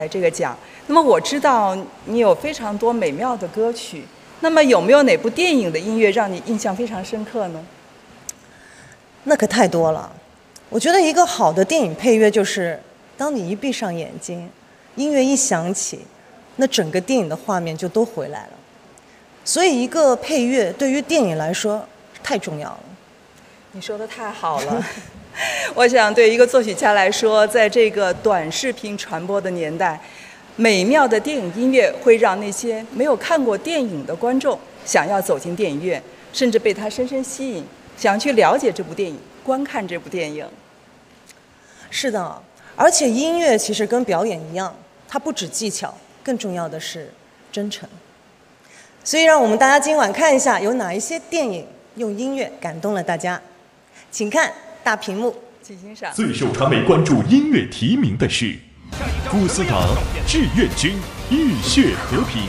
这个奖。那么我知道你有非常多美妙的歌曲，那么有没有哪部电影的音乐让你印象非常深刻呢？ 那可太多了。我觉得一个好的电影配乐就是，当你一闭上眼睛，音乐一响起，那整个电影的画面就都回来了。所以一个配乐对于电影来说太重要了。 你说的太好了。我想对一个作曲家来说，在这个短视频传播的年代，美妙的电影音乐会让那些没有看过电影的观众想要走进电影院，甚至被它深深吸引，想去了解这部电影，观看这部电影。 是的，而且音乐其实跟表演一样，它不止技巧，更重要的是真诚。所以让我们大家今晚看一下有哪一些电影用音乐感动了大家，请看大屏幕， 请欣赏。 最受传媒关注音乐提名的是古斯塔·志愿军《浴血和平》，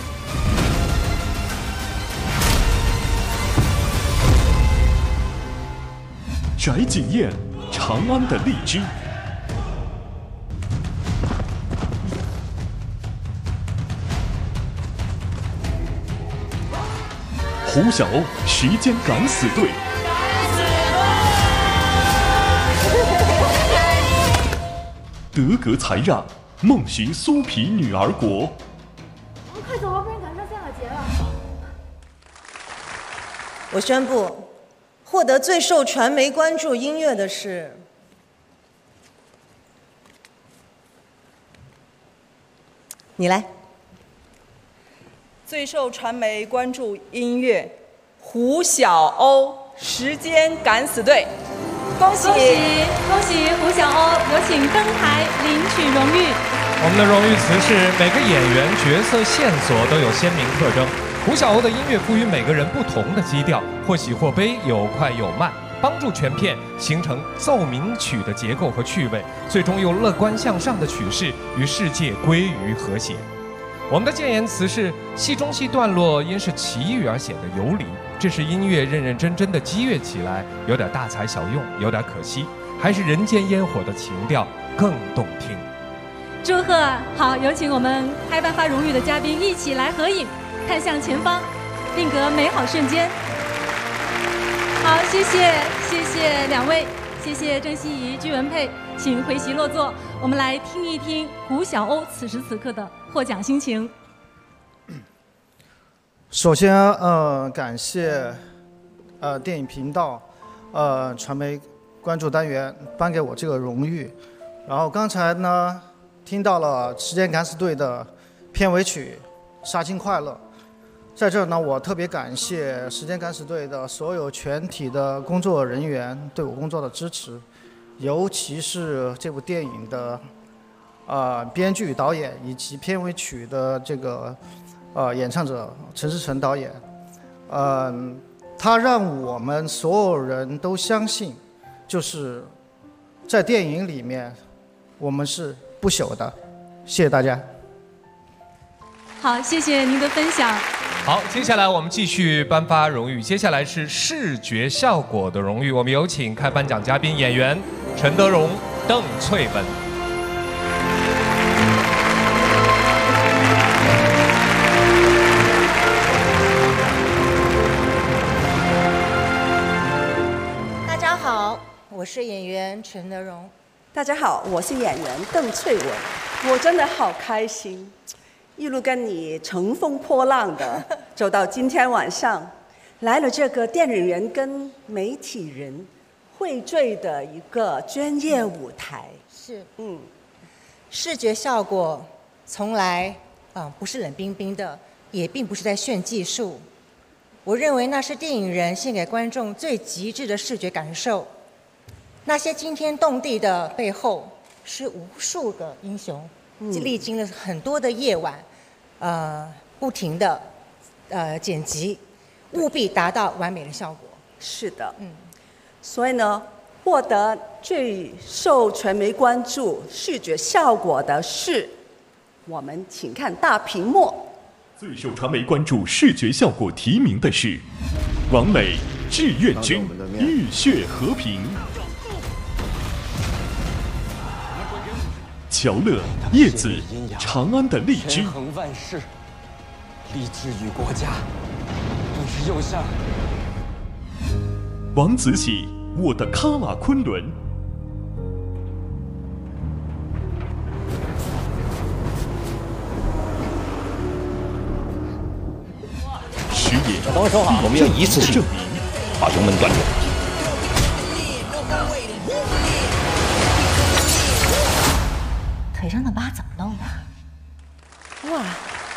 翟景燕《长安的荔枝》，胡晓鸥《时间敢死队》，德格才让梦寻苏皮女儿国。 我们快走吧，不然赶不上献瓦节了。 我宣布，获得最受传媒关注音乐的是你来。 最受传媒关注音乐，胡晓鸥《时间敢死队》。恭喜恭喜胡晓鸥，有请登台领取荣誉。 我们的荣誉词是：每个演员角色线索都有鲜明特征。胡晓鸥的音乐赋予每个人不同的基调，或喜或悲，有快有慢，帮助全片形成奏鸣曲的结构和趣味，最终用乐观向上的曲式与世界归于和谐。我们的建言词是：戏中戏段落因是奇遇而显得游离，这是音乐认认真真的激越起来，有点大材小用，有点可惜，还是人间烟火的情调更动听。 祝贺！好，有请我们开颁发荣誉的嘉宾一起来合影，看向前方，定格美好瞬间。好，谢谢两位，谢谢郑希怡、居文佩，请回席落座。我们来听一听胡晓鸥此时此刻的获奖心情。 首先，感谢电影频道传媒关注单元颁给我这个荣誉。然后刚才呢，听到了《时间敢死队》的片尾曲《杀青快乐》。在这儿呢，我特别感谢《时间敢死队》的所有全体的工作人员对我工作的支持，尤其是这部电影的编剧、导演以及片尾曲的这个演唱者陈思诚导演，他让我们所有人都相信，就是在电影里面我们是不朽的。谢谢大家。 好，谢谢您的分享。 好，接下来我们继续颁发荣誉。接下来是视觉效果的荣誉，我们有请开颁奖嘉宾演员陈德容、邓萃雯。 大家好，我是演员陈德容。 大家好，我是演员邓萃雯。我真的好开心，一路跟你乘风破浪的走到今天晚上，来了这个电影人跟媒体人汇聚的一个专业舞台。 是，视觉效果从来不是冷冰冰的，也并不是在炫技术。我认为那是电影人献给观众最极致的视觉感受。那些惊天动地的背后，是无数个英雄，历经了很多的夜晚，不停的剪辑，务必达到完美的效果。 是的，所以呢，获得最受传媒关注视觉效果的是，我们请看大屏幕。 最受传媒关注视觉效果提名的是王美《志愿军浴血和平》， 乔乐、叶子、长安的荔枝。 权衡万事，立志于国家，更是右相。 王子喜，我的喀瓦昆仑。石野， 帮手好，我们要一次性把胸门断掉。 腿上的疤怎么弄的？ 哇！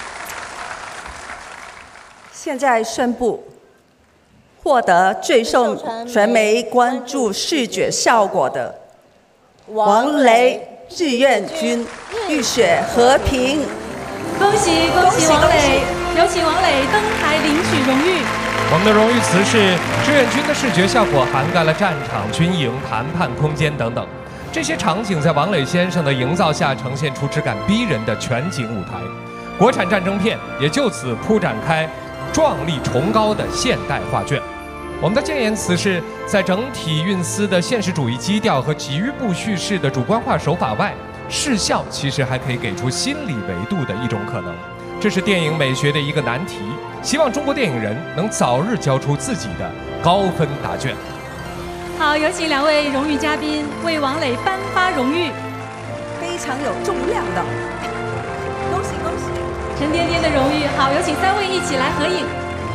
现在宣布，获得最受传媒关注视觉效果的王雷志愿军浴血和平。 恭喜恭喜王磊！有请王磊登台领取荣誉。 我们的荣誉词是：志愿军的视觉效果涵盖了战场、军营、谈判空间等等。这些场景在王磊先生的营造下，呈现出质感逼人的全景舞台。国产战争片也就此铺展开壮丽崇高的现代画卷。我们的建言词是：在整体运思的现实主义基调和急于步叙事的主观化手法外，视效其实还可以给出心理维度的一种可能。这是电影美学的一个难题，希望中国电影人能早日交出自己的高分答卷。 好，有请2位荣誉嘉宾为王磊颁发荣誉， 非常有重量的，恭喜恭喜！ 沉甸甸的荣誉。好，有请3位一起来合影。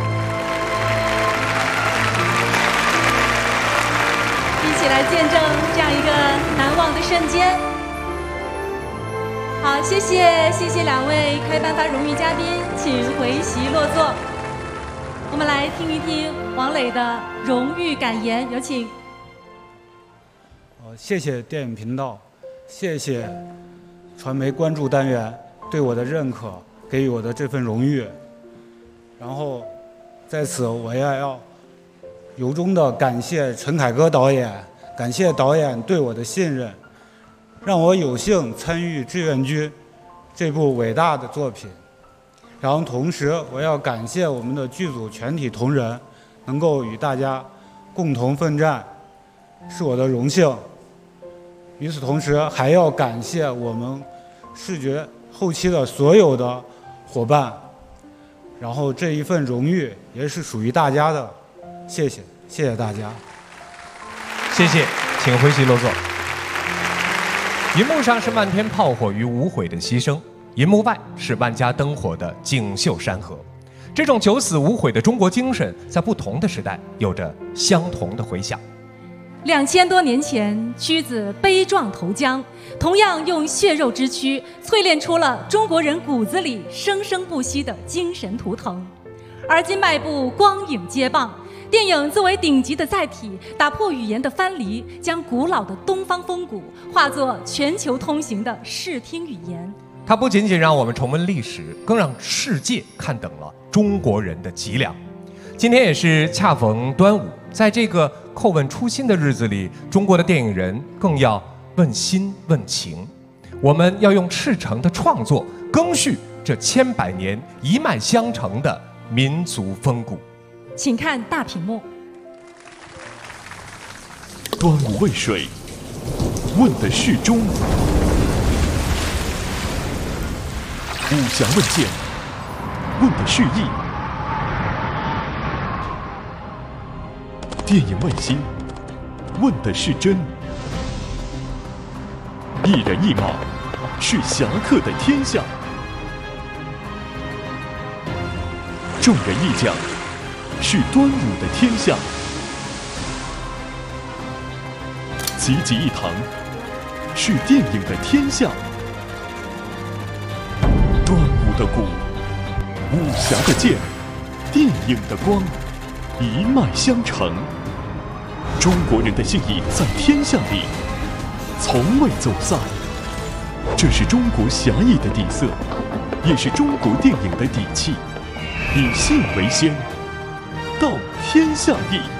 一起来见证这样一个难忘的瞬间。好，谢谢2位开颁发荣誉嘉宾，请回席落座。我们来听一听王磊的荣誉感言，有请。 谢谢电影频道，谢谢传媒关注单元对我的认可，给予我的这份荣誉。然后在此我也要由衷的感谢陈凯歌导演，感谢导演对我的信任，让我有幸参与《志愿军》这部伟大的作品。然后同时我要感谢我们的剧组全体同仁，能够与大家共同奋战，是我的荣幸。与此同时，还要感谢我们视觉后期的所有的伙伴，然后这一份荣誉也是属于大家的，谢谢大家。 谢谢，请回席落座。银幕上是漫天炮火与无悔的牺牲，银幕外是万家灯火的锦绣山河。这种九死无悔的中国精神，在不同的时代有着相同的回响。 2000多年前，屈子悲壮投江，同样用血肉之躯淬炼出了中国人骨子里生生不息的精神图腾。而今迈步光影接棒，电影作为顶级的载体，打破语言的藩篱，将古老的东方风骨化作全球通行的视听语言。 它不仅仅让我们重温历史，更让世界看等了中国人的脊梁。今天也是恰逢端午，在这个叩问初心的日子里，中国的电影人更要问心问情。我们要用赤诚的创作更续这千百年一脉相承的民族风骨。 请看大屏幕。 端午未水，问的是忠；武侠问剑，问的是义。电影问心，问的是真。一人一马，是侠客的天下；众人一将，是端午的天下。济济一堂，是电影的天下。端午的鼓，武侠的剑，电影的光，一脉相承。中国人的信义在天下里，从未走散。这是中国侠义的底色，也是中国电影的底气。以信为先，道天下义。